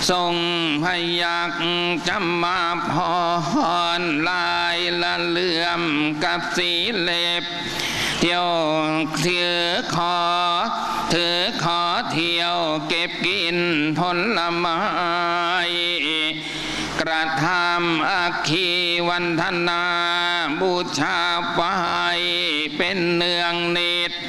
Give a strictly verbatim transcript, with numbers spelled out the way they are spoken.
ทรงพยักจำมาพรลายละเลื่อมกับสีเล็บเที่ยวถือขอถือขอเที่ยวเก็บกินผลไม้กระทำอัคคีวันธนาบูชาไปเป็นเนืองนิด